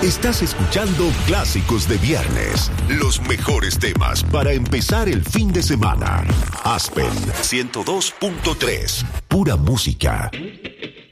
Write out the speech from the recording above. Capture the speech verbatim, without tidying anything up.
Estás escuchando Clásicos de Viernes. Los mejores temas para empezar el fin de semana. Aspen ciento dos punto tres. Pura música.